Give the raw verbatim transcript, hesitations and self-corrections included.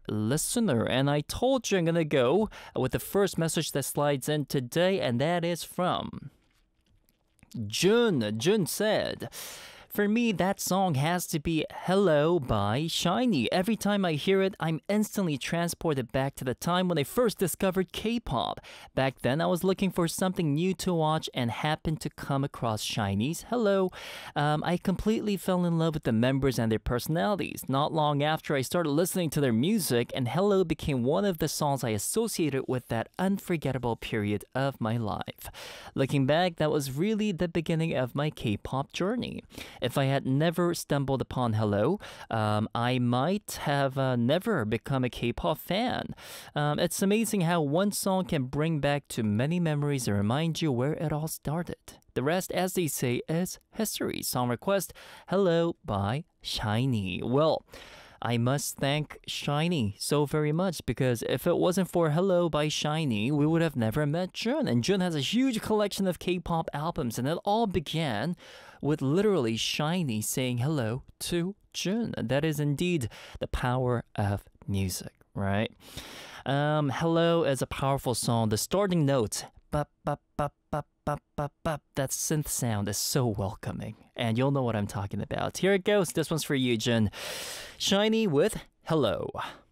listener. And I told you I'm going to go with the first message that slides in today, and that is from Jun. Jun said, "For me, that song has to be Hello by Shiny. Every time I hear it, I'm instantly transported back to the time when I first discovered K-pop. Back then, I was looking for something new to watch and happened to come across Shiny's Hello. Um, I completely fell in love with the members and their personalities. Not long after, I started listening to their music, and Hello became one of the songs I associated with that unforgettable period of my life. Looking back, that was really the beginning of my K-pop journey. If I had never stumbled upon Hello, um, I might have uh, never become a K-pop fan. Um, it's amazing how one song can bring back to many memories and remind you where it all started. The rest, as they say, is history." Song request, Hello by Shiny. Well, I must thank Shiny so very much, because if it wasn't for Hello by Shiny, we would have never met Jun. And Jun has a huge collection of K-pop albums, and it all began with literally Shiny saying hello to Jun. That is indeed the power of music, right? Um, Hello is a powerful song. The starting notes, ba ba ba ba ba ba ba, that synth sound is so welcoming, and you'll know what I'm talking about. Here it goes. This one's for you, Jun. Shiny with Hello.